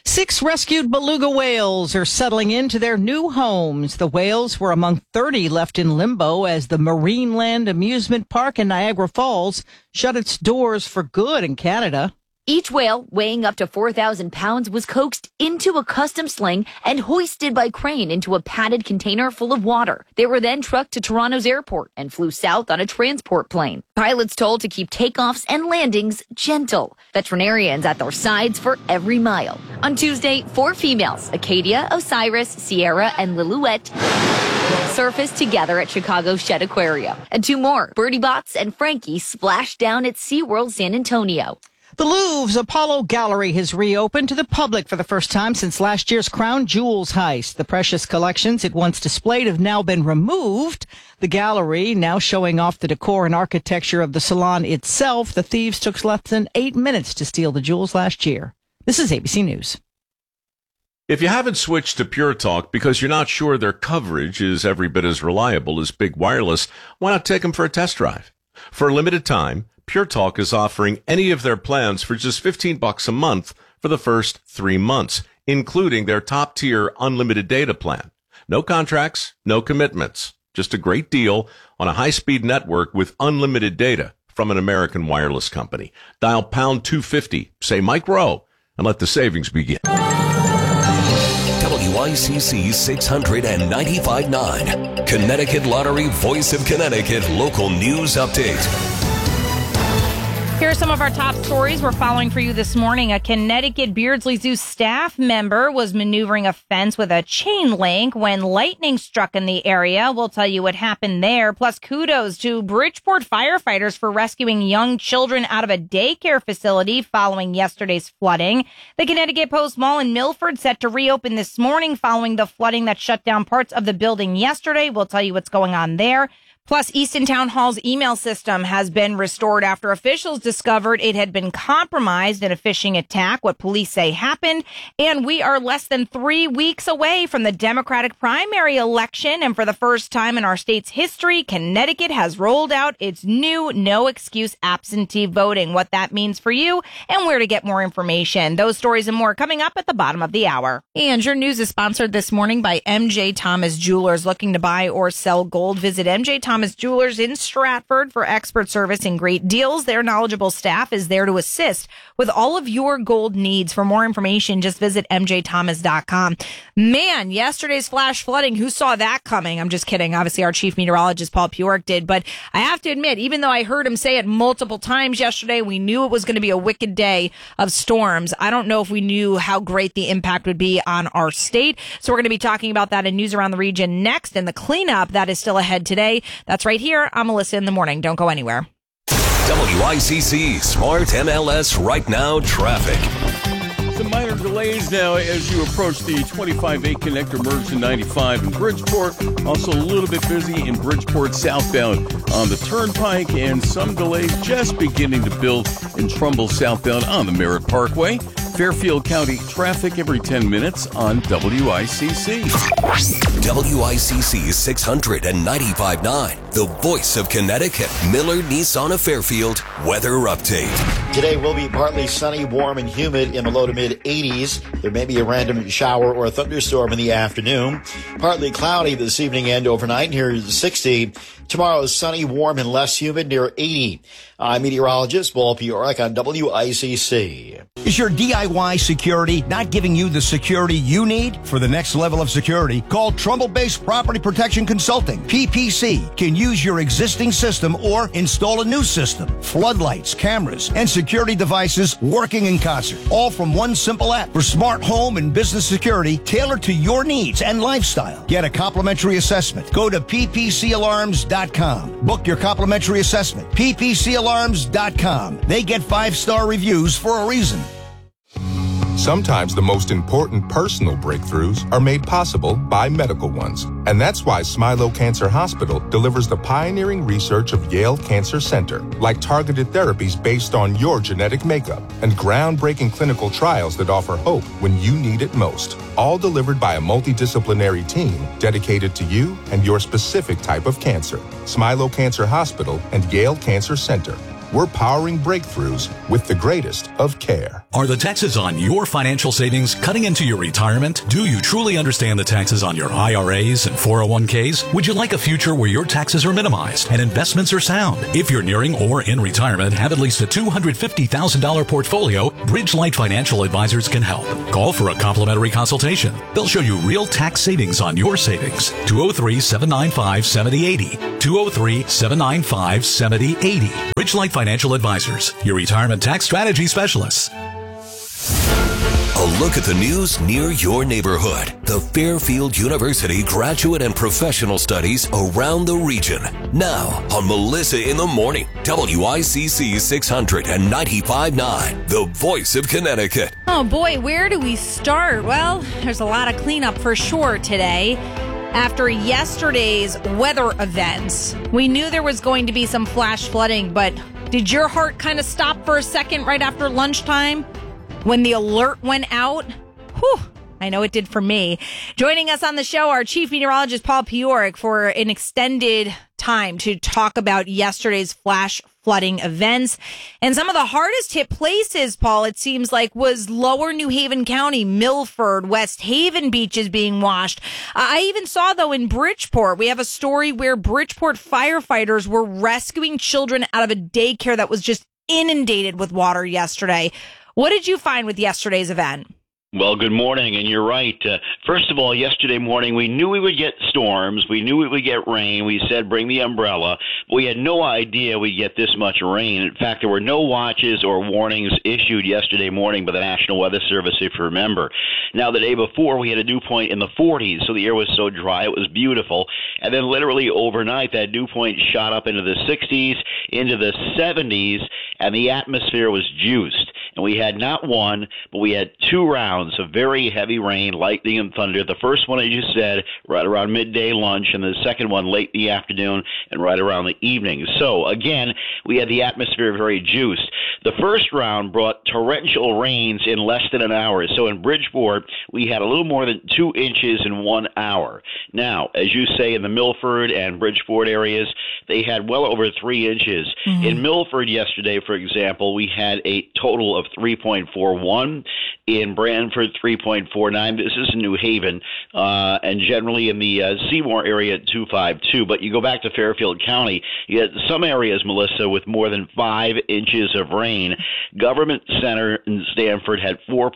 6 rescued beluga whales are settling into their new homes. The whales were among 30 left in limbo as the Marineland Amusement Park in Niagara Falls shut its doors for good in Canada. Each whale, weighing up to 4,000 pounds, was coaxed into a custom sling and hoisted by crane into a padded container full of water. They were then trucked to Toronto's airport and flew south on a transport plane. Pilots told to keep takeoffs and landings gentle. Veterinarians at their sides for every mile. On Tuesday, 4 females, Acadia, Osiris, Sierra, and Lillouette, surfaced together at Chicago's Shed Aquarium. And 2 more, Birdie Bots and Frankie, splashed down at SeaWorld San Antonio. The Louvre's Apollo Gallery has reopened to the public for the first time since last year's Crown Jewels heist. The precious collections it once displayed have now been removed. The gallery now showing off the decor and architecture of the salon itself. The thieves took less than 8 minutes to steal the jewels last year. This is ABC News. If you haven't switched to Pure Talk because you're not sure their coverage is every bit as reliable as Big Wireless, why not take them for a test drive? For a limited time, Pure Talk is offering any of their plans for just $15 a month for the first 3 months, including their top-tier unlimited data plan. No contracts, no commitments. Just a great deal on a high-speed network with unlimited data from an American wireless company. Dial pound 250, say Mike Rowe, and let the savings begin. WICC 695.9, Connecticut Lottery Voice of Connecticut Local News Update. Here are some of our top stories we're following for you this morning. A Connecticut Beardsley Zoo staff member was maneuvering a fence with a chain link when lightning struck in the area. We'll tell you what happened there. Plus, kudos to Bridgeport firefighters for rescuing young children out of a daycare facility following yesterday's flooding. The Connecticut Post Mall in Milford set to reopen this morning following the flooding that shut down parts of the building yesterday. We'll tell you what's going on there. Plus, Easton Town Hall's email system has been restored after officials discovered it had been compromised in a phishing attack, what police say happened. And we are less than 3 weeks away from the Democratic primary election. And for the first time in our state's history, Connecticut has rolled out its new no-excuse absentee voting, what that means for you and where to get more information. Those stories and more coming up at the bottom of the hour. And your news is sponsored this morning by MJ Thomas Jewelers. Looking to buy or sell gold? Visit MJ Thomas Jewelers in Stratford for expert service and great deals. Their knowledgeable staff is there to assist with all of your gold needs. For more information, just visit mjthomas.com. Man, yesterday's flash flooding, who saw that coming? I'm just kidding. Obviously, our chief meteorologist, Paul Purick, did. But I have to admit, even though I heard him say it multiple times yesterday, we knew it was going to be a wicked day of storms. I don't know if we knew how great the impact would be on our state. So we're going to be talking about that in News Around the Region next, and the cleanup that is still ahead today. That's right here. I'm Melissa in the morning. Don't go anywhere. WICC Smart MLS Right Now Traffic. Some minor delays now as you approach the 25A connector merge to 95 in Bridgeport. Also a little bit busy in Bridgeport southbound on the Turnpike, and some delays just beginning to build in Trumbull southbound on the Merritt Parkway. Fairfield County traffic every 10 minutes on WICC. WICC 695.9, the voice of Connecticut. Miller Nissan of Fairfield weather update. Today will be partly sunny, warm, and humid in the low to mid 80s. There may be a random shower or a thunderstorm in the afternoon. Partly cloudy this evening and overnight. Here is 60. Tomorrow is sunny, warm, and less humid, near 80. I'm meteorologist Paul Purick on WICC. Is your DIY security not giving you the security you need? For the next level of security, call Trumbull-based Property Protection Consulting. PPC can use your existing system or install a new system. Floodlights, cameras, and security devices working in concert. All from one simple app for smart home and business security tailored to your needs and lifestyle. Get a complimentary assessment. Go to ppcalarms.com. Book your complimentary assessment. ppcalarms.com. They get 5-star reviews for a reason. Sometimes the most important personal breakthroughs are made possible by medical ones. And that's why Smilow Cancer Hospital delivers the pioneering research of Yale Cancer Center, like targeted therapies based on your genetic makeup and groundbreaking clinical trials that offer hope when you need it most. All delivered by a multidisciplinary team dedicated to you and your specific type of cancer. Smilow Cancer Hospital and Yale Cancer Center. we're powering breakthroughs with the greatest of care. Are the taxes on your financial savings cutting into your retirement? Do you truly understand the taxes on your IRAs and 401ks? Would you like a future where your taxes are minimized and investments are sound? If you're nearing or in retirement, have at least a $250,000 portfolio, Bridgelight Financial Advisors can help. Call for a complimentary consultation. They'll show you real tax savings on your savings. 203-795-7080. 203-795-7080. Bridgelight Financial Advisors, your retirement tax strategy specialists. A look at the news near your neighborhood. The Fairfield University Graduate and Professional Studies around the region. Now on Melissa in the Morning, WICC 695.9, the voice of Connecticut. Oh boy, where do we start? Well, there's a lot of cleanup for sure today. After yesterday's weather events, we knew there was going to be some flash flooding, but did your heart kind of stop for a second right after lunchtime when the alert went out? Whew, I know it did for me. Joining us on the show, our chief meteorologist, Paul Pioric, for an extended time to talk about yesterday's flash flooding events. And some of the hardest hit places, Paul, it seems like, was lower New Haven County, Milford, West Haven beaches being washed. I even saw, though, in Bridgeport, we have a story where Bridgeport firefighters were rescuing children out of a daycare that was just inundated with water yesterday. What did you find with yesterday's event? Well, good morning, and you're right. First of all, yesterday morning, we knew we would get storms. We knew we would get rain. We said bring the umbrella. But we had no idea we'd get this much rain. In fact, there were no watches or warnings issued yesterday morning by the National Weather Service, if you remember. Now, the day before, we had a dew point in the 40s, so the air was so dry, it was beautiful. And then literally overnight, that dew point shot up into the 60s, into the 70s, and the atmosphere was juiced. And we had not one, but we had 2 rounds of very heavy rain, lightning, and thunder. The first one, as you said, right around midday lunch, and the second one late in the afternoon and right around the evening. So, again, we had the atmosphere very juiced. The first round brought torrential rains in less than an hour. So in Bridgeport, we had a little more than 2 inches in 1 hour. Now, as you say, in the Milford and Bridgeport areas, they had well over 3 inches. Mm-hmm. In Milford yesterday, for example, we had a total of 3.41. In Branford, 3.49. This is in New Haven, and generally in the Seymour area at 2.52. But you go back to Fairfield County, you had some areas, Melissa, with more than 5 inches of rain. Government Center in Stamford had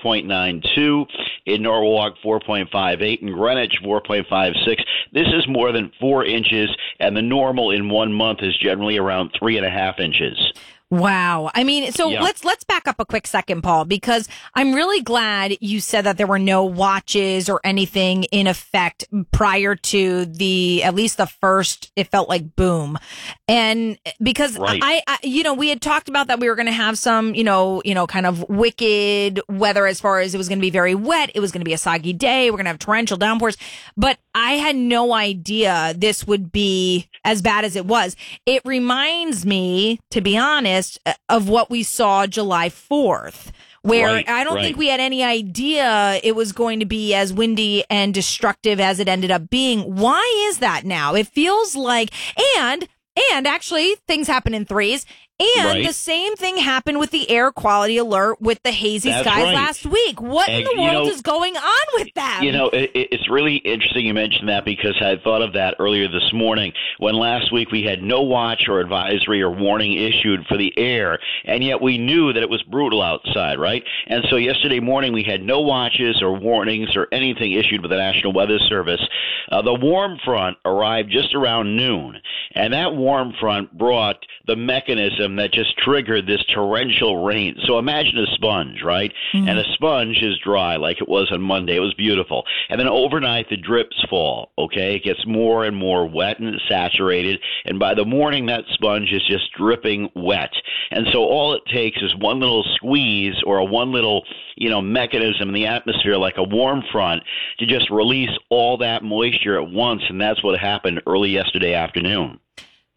4.92. In Norwalk, 4.58. In Greenwich, 4.56. This is more than 4 inches, and the normal in 1 month is generally around 3.5 inches. Wow. I mean, so yeah. let's back up a quick second, Paul, because I'm really glad you said that there were no watches or anything in effect prior to at least the first, it felt like boom. And because right. I we had talked about that we were going to have some, kind of wicked weather as far as it was going to be very wet. It was going to be a soggy day. We're going to have torrential downpours, but I had no idea this would be as bad as it was. It reminds me, to be honest, of what we saw July 4th, where I don't think we had any idea it was going to be as windy and destructive as it ended up being. Why is that now? It feels like, and actually things happen in threes. And the same thing happened with the air quality alert with the hazy skies last week. What in the world is going on with that? It's really interesting you mentioned that, because I thought of that earlier this morning when last week we had no watch or advisory or warning issued for the air, and yet we knew that it was brutal outside, right? And so yesterday morning we had no watches or warnings or anything issued by the National Weather Service. The warm front arrived just around noon, and that warm front brought the mechanism that just triggered this torrential rain. So imagine a sponge, right? Mm-hmm. And a sponge is dry like it was on Monday. It was beautiful. And then overnight, the drips fall, okay? It gets more and more wet and saturated. And by the morning, that sponge is just dripping wet. And so all it takes is one little squeeze or one little, mechanism in the atmosphere like a warm front to just release all that moisture at once. And that's what happened early yesterday afternoon.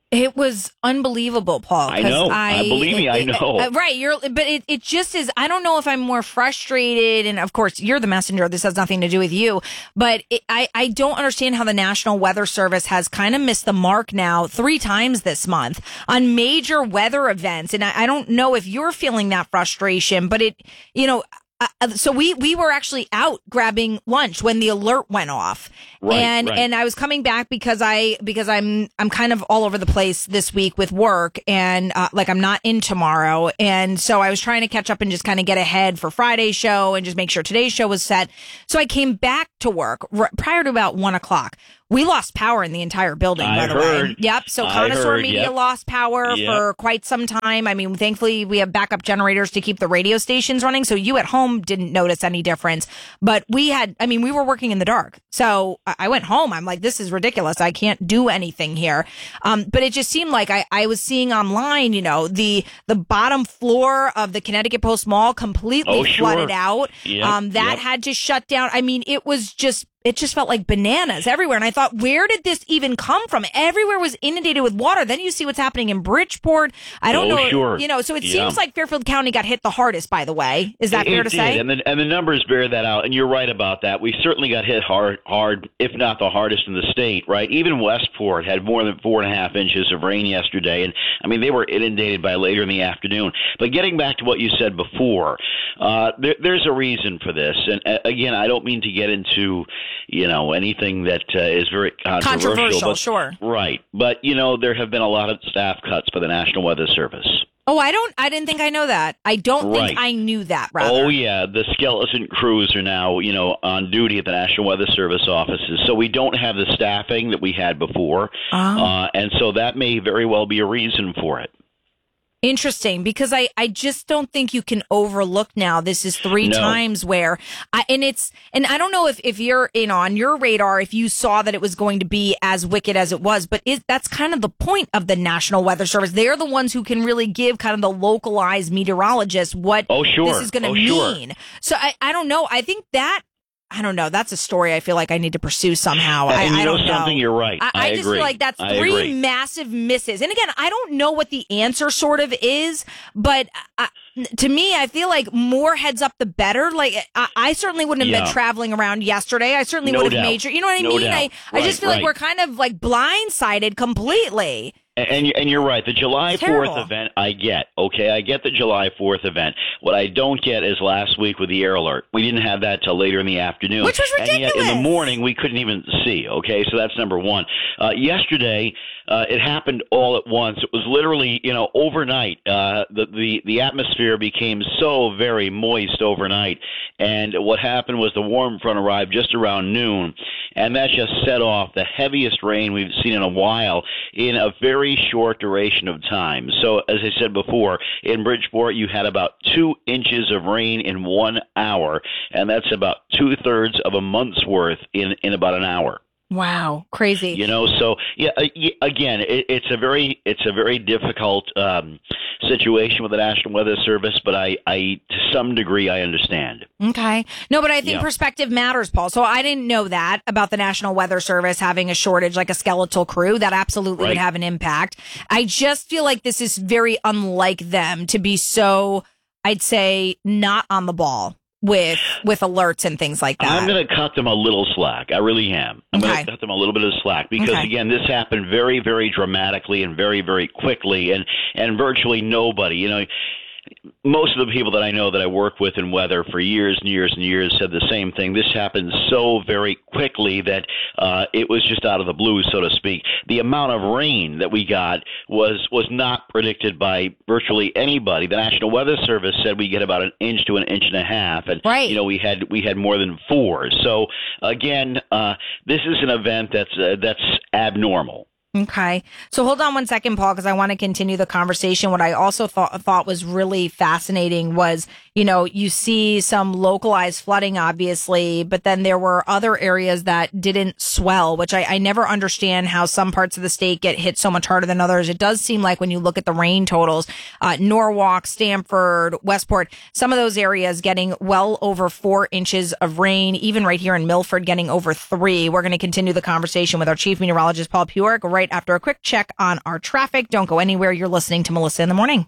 It was unbelievable, Paul. I know. Believe me, I know. Right. But it just is. I don't know if I'm more frustrated. And of course, you're the messenger. This has nothing to do with you. But I don't understand how the National Weather Service has kind of missed the mark now 3 times this month on major weather events. And I don't know if you're feeling that frustration, but so we were actually out grabbing lunch when the alert went off. And I was coming back because I'm kind of all over the place this week with work, and I'm not in tomorrow. And so I was trying to catch up and just kind of get ahead for Friday's show and just make sure today's show was set. So I came back to work prior to about 1:00. We lost power in the entire building, by the way. Yep. So Connoisseur Media lost power for quite some time. I mean, thankfully, we have backup generators to keep the radio stations running. So you at home didn't notice any difference. But we were working in the dark. So I went home. I'm like, this is ridiculous. I can't do anything here. But it just seemed like I was seeing online, the bottom floor of the Connecticut Post Mall completely flooded out. That had to shut down. I mean, it just felt like bananas everywhere. And I thought, where did this even come from? Everywhere was inundated with water. Then you see what's happening in Bridgeport. I don't know. So it seems like Fairfield County got hit the hardest, by the way. Is that fair to say? And the numbers bear that out. And you're right about that. We certainly got hit hard, if not the hardest in the state, right? Even Westport had more than 4.5 inches of rain yesterday. And I mean, they were inundated by later in the afternoon. But getting back to what you said before, there's a reason for this. And again, I don't mean to get into anything that is very controversial. Sure. Right. But, there have been a lot of staff cuts by the National Weather Service. Oh, I didn't think I know that. I don't think I knew that, rather. Oh, yeah. The skeleton crews are now, on duty at the National Weather Service offices. So we don't have the staffing that we had before. And so that may very well be a reason for it. Interesting, because I just don't think you can overlook now. This is 3 times where I don't know if you're on your radar, if you saw that it was going to be as wicked as it was, but that's kind of the point of the National Weather Service. They're the ones who can really give kind of the localized meteorologists what this is going to mean. So I don't know. I think that, I don't know. That's a story I feel like I need to pursue somehow. And I don't know. Something, you're right. I just agree. feel like that's 3 massive misses. And again, I don't know what the answer sort of is, but to me, I feel like more heads up, the better. Like I certainly wouldn't have been traveling around yesterday. I certainly would have made sure. You know what I mean? I just feel like we're kind of like blindsided completely. And you're right. The July 4th event, I get. Okay, I get the July 4th event. What I don't get is last week with the air alert. We didn't have that till later in the afternoon. Which was ridiculous. And yet in the morning, we couldn't even see. Okay, so that's number one. Yesterday, it happened all at once. It was literally, overnight. The atmosphere became so very moist overnight. And what happened was the warm front arrived just around noon. And that just set off the heaviest rain we've seen in a while in a very short duration of time. So, as I said before, in Bridgeport, you had about 2 inches of rain in 1 hour, and that's about 2/3 of a month's worth in about an hour. Wow, crazy. So again, it's a very difficult situation with the National Weather Service, but I to some degree I understand. Okay. No, but I think perspective matters, Paul. So I didn't know that about the National Weather Service having a shortage, like a skeletal crew. That absolutely would have an impact. I just feel like this is very unlike them to be so, I'd say, not on the ball with alerts and things like that. I'm going to cut them a little slack. I really am. I'm going to cut them a little bit of slack because, again, this happened very, very dramatically and very, very quickly, and virtually nobody, most of the people that I know that I work with in weather for years and years and years said the same thing. This happened so very quickly that it was just out of the blue, so to speak. The amount of rain that we got was not predicted by virtually anybody. The National Weather Service said we get about 1 inch to 1.5 inches, and we had more than 4. So again, this is an event that's abnormal. Okay. So hold on one second, Paul, because I want to continue the conversation. What I also thought was really fascinating was, you see some localized flooding, obviously, but then there were other areas that didn't swell, which I never understand how some parts of the state get hit so much harder than others. It does seem like when you look at the rain totals, Norwalk, Stamford, Westport, some of those areas getting well over 4 inches of rain, even right here in Milford getting over 3. We're going to continue the conversation with our chief meteorologist, Paul Puerk, right after a quick check on our traffic. Don't go anywhere. You're listening to Melissa in the Morning.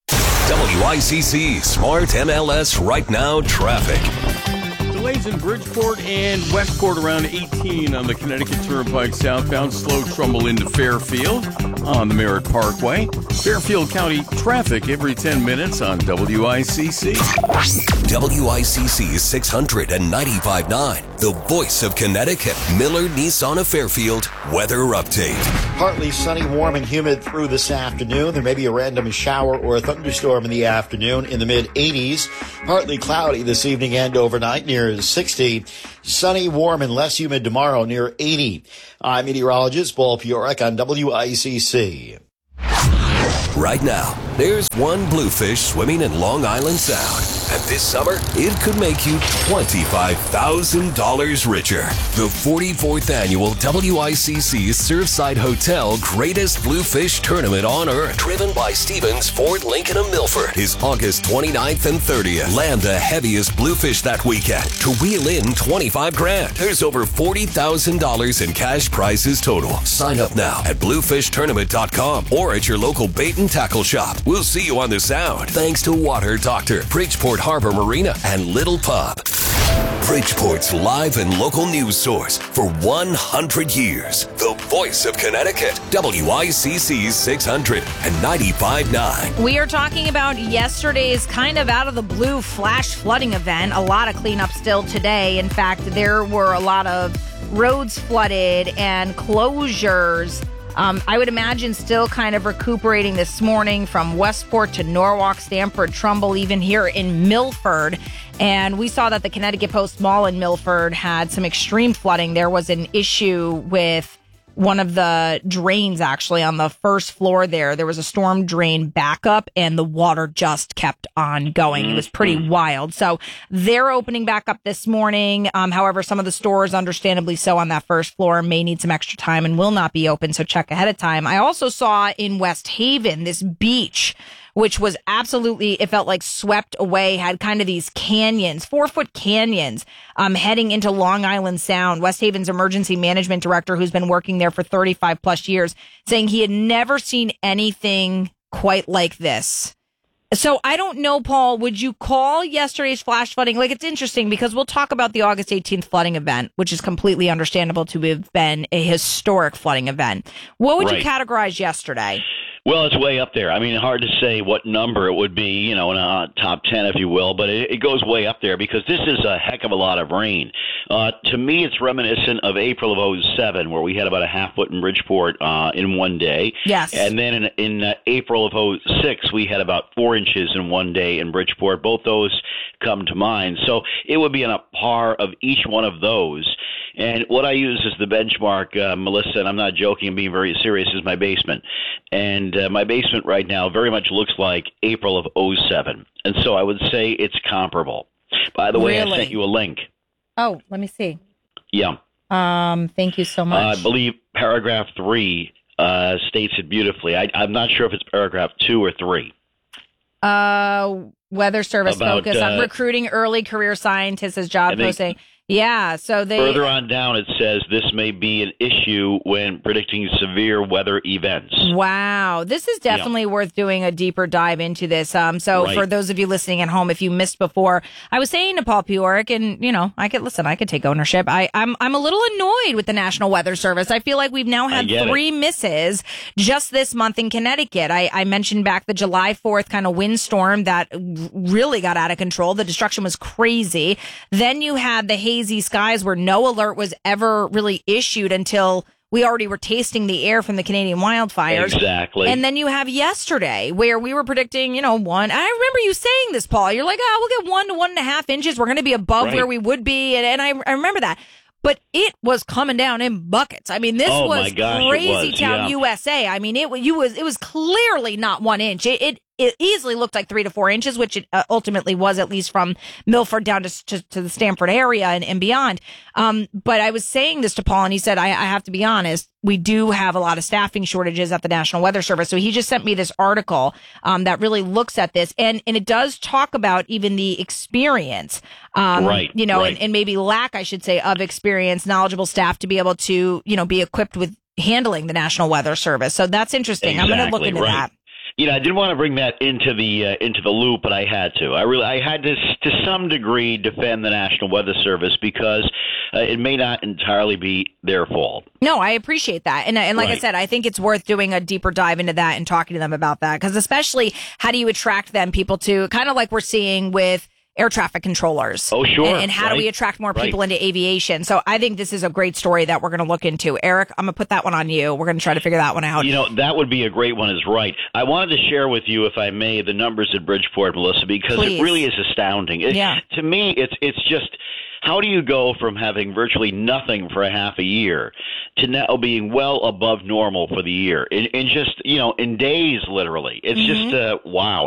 WICC Smart MLS Right Now traffic. Delays in Bridgeport and Westport around 18 on the Connecticut Turnpike southbound. Slow trumble into Fairfield on the Merritt Parkway. Fairfield County traffic every 10 minutes on WICC. WICC 695.9, the voice of Connecticut. Miller Nissan of Fairfield weather update. Partly sunny, warm, and humid through this afternoon. There may be a random shower or a thunderstorm in the afternoon in the mid-80s. Partly cloudy this evening and overnight near 60. Sunny, warm, and less humid tomorrow near 80. I'm meteorologist Paul Piorek on WICC. Right now, there's one bluefish swimming in Long Island Sound. And this summer, it could make you $25,000 richer. The 44th annual WICC Surfside Hotel Greatest Bluefish Tournament on Earth, driven by Stevens Ford Lincoln of Milford, is August 29th and 30th. Land the heaviest bluefish that weekend to reel in $25,000. There's over $40,000 in cash prizes total. Sign up now at bluefishtournament.com or at your local bait and tackle shop. We'll see you on the Sound. Thanks to Water Doctor, Bridgeport Harbor Marina, and Little Pub. Bridgeport's live and local news source for 100 years. The voice of Connecticut. WICC 695.9. We are talking about yesterday's kind of out of the blue flash flooding event. A lot of cleanup still today. In fact, there were a lot of roads flooded and closures. I would imagine still kind of recuperating this morning from Westport to Norwalk, Stamford, Trumbull, even here in Milford. And we saw that the Connecticut Post Mall in Milford had some extreme flooding. There was an issue with one of the drains, actually, on the first floor there. There was a storm drain backup, and the water just kept on going. It was pretty wild. So they're opening back up this morning. However, some of the stores, understandably so, on that first floor may need some extra time and will not be open, so check ahead of time. I also saw in West Haven this beach, which was absolutely, it felt like swept away, had kind of these canyons, 4-foot canyons, heading into Long Island Sound. West Haven's emergency management director, who's been working there for 35 plus years, saying he had never seen anything quite like this. So I don't know, Paul, would you call yesterday's flash flooding? Like, it's interesting because we'll talk about the August 18th flooding event, which is completely understandable to have been a historic flooding event. What would you categorize yesterday? Well, it's way up there. I mean, hard to say what number it would be, you know, in a top 10, if you will, but it goes way up there because this is a heck of a lot of rain. To me, it's reminiscent of April of 2007, where we had about a half foot in Bridgeport in one day. Yes. And then in April of 2006, we had about 4 inches in one day in Bridgeport. Both those come to mind. So it would be on a par of each one of those. And what I use as the benchmark, Melissa, and I'm not joking, I'm being very serious, is my basement. And my basement right now very much looks like April of 2007. And so I would say it's comparable. By the way, I sent you a link. Oh, let me see. Yeah. Thank you so much. I believe paragraph 3 states it beautifully. I'm not sure if it's paragraph 2 or 3. Weather Service focus on recruiting early career scientists as job posting. Yeah, so they... Further on down, it says this may be an issue when predicting severe weather events. Wow. This is definitely worth doing a deeper dive into this. For those of you listening at home, if you missed before, I was saying to Paul Piorek, and, you know, I could take ownership. I'm a little annoyed with the National Weather Service. I feel like we've now had 3 misses just this month in Connecticut. I mentioned back the July 4th kind of windstorm that really got out of control. The destruction was crazy. Then you had the hazy skies where no alert was ever really issued until we already were tasting the air from the Canadian wildfires. Exactly. And then you have yesterday where we were predicting, you know, 1. I remember you saying this, Paul. You're like, we'll get 1 to 1.5 inches. We're going to be above where we would be. And I remember that. But it was coming down in buckets. I mean, this was crazy town USA. I mean, it was clearly not 1 inch. It easily looked like 3 to 4 inches, which it ultimately was, at least from Milford down to the Stamford area and beyond. But I was saying this to Paul, and he said, I have to be honest, we do have a lot of staffing shortages at the National Weather Service. So he just sent me this article that really looks at this, and it does talk about even the experience, and maybe lack, I should say, of experience, knowledgeable staff to be able to, be equipped with handling the National Weather Service. So that's interesting. Exactly, I'm going to look into that. I didn't want to bring that into the loop, but I had to. I had to some degree defend the National Weather Service because it may not entirely be their fault. No, I appreciate that. And like I said, I think it's worth doing a deeper dive into that and talking to them about that, because especially how do you attract people to, kind of like we're seeing with air traffic controllers. Oh, sure. And how do we attract more people into aviation? So I think this is a great story that we're going to look into. Eric, I'm going to put that one on you. We're going to try to figure that one out. That would be a great one, is right. I wanted to share with you, if I may, the numbers at Bridgeport, Melissa, because it really is astounding. To me, it's just, how do you go from having virtually nothing for a half a year to now being well above normal for the year in just, in days, literally? It's just, wow.